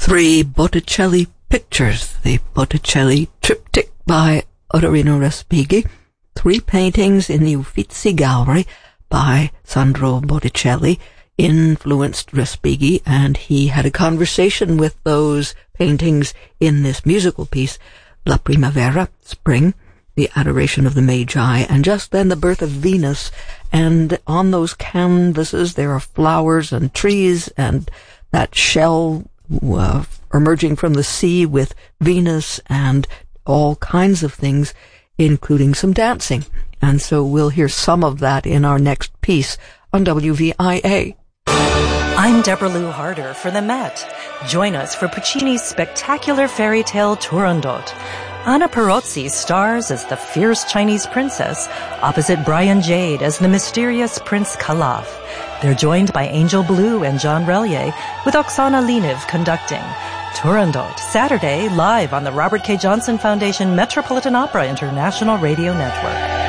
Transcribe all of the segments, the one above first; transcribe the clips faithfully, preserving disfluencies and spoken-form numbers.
three Botticelli pictures, the Botticelli Triptych by Ottorino Respighi, three paintings in the Uffizi Gallery by Sandro Botticelli, influenced Respighi, and he had a conversation with those paintings in this musical piece, La Primavera, Spring, the Adoration of the Magi, and just then the Birth of Venus. And on those canvases there are flowers and trees and that shell uh, emerging from the sea with Venus and all kinds of things, including some dancing. And so we'll hear some of that in our next piece on W V I A. I'm Deborah Lou Harder for the Met. Join us for Puccini's spectacular fairy tale Turandot. Anna Perozzi stars as the fierce Chinese princess, opposite Brian Jade as the mysterious Prince Calaf. They're joined by Angel Blue and John Relier, with Oksana Leniv conducting. Turandot, Saturday, live on the Robert K. Johnson Foundation Metropolitan Opera International Radio Network.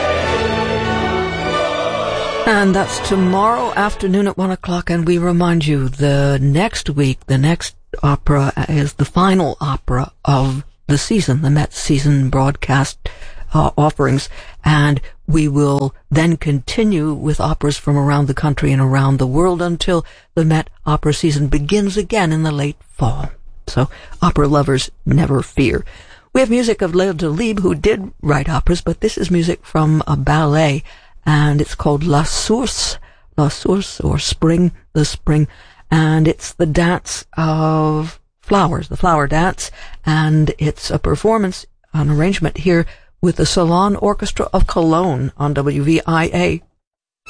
And that's tomorrow afternoon at one o'clock, and we remind you, the next week, the next opera is the final opera of the season, the Met season broadcast uh, offerings, and we will then continue with operas from around the country and around the world until the Met opera season begins again in the late fall. So, opera lovers, never fear. We have music of Leo Delibes, who did write operas, but this is music from a ballet, and it's called La Source, La Source, or Spring, the Spring, and it's the dance of flowers, the flower dance, and it's a performance, an arrangement here with the Salon Orchestra of Cologne on W V I A.